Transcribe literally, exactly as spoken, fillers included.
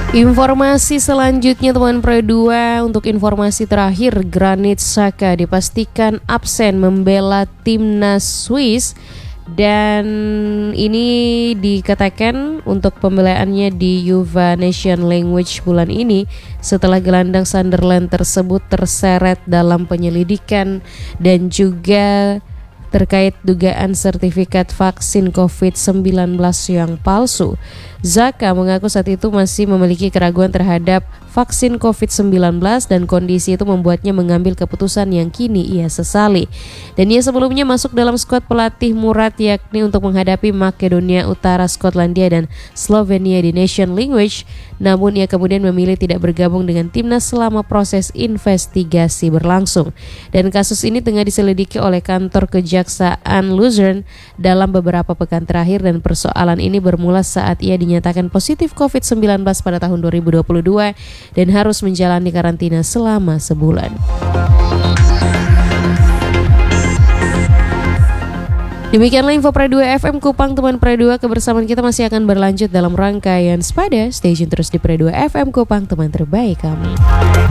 Informasi selanjutnya teman Pro dua, untuk informasi terakhir, Granit Xhaka dipastikan absen membela timnas Swiss. Dan ini dikatakan untuk pembelaannya di UEFA Nation Language bulan ini setelah gelandang Sunderland tersebut terseret dalam penyelidikan dan juga terkait dugaan sertifikat vaksin covid sembilan belas yang palsu. Xhaka mengaku saat itu masih memiliki keraguan terhadap vaksin covid sembilan belas dan kondisi itu membuatnya mengambil keputusan yang kini ia sesali. Dan ia sebelumnya masuk dalam skuad pelatih Murat yakni untuk menghadapi Makedonia Utara, Skotlandia dan Slovenia di Nation Language. Namun ia kemudian memilih tidak bergabung dengan timnas selama proses investigasi berlangsung. Dan kasus ini tengah diselidiki oleh kantor kejaksaan Luzern dalam beberapa pekan terakhir, dan persoalan ini bermula saat ia dinyatakan positif covid sembilan belas pada tahun dua ribu dua puluh dua dan harus menjalani karantina selama sebulan. Demikianlah info Pro dua F M Kupang, teman Pro dua. Kebersamaan kita masih akan berlanjut dalam rangkaian Spada. Stay tune terus di Pro dua F M Kupang, teman terbaik kami.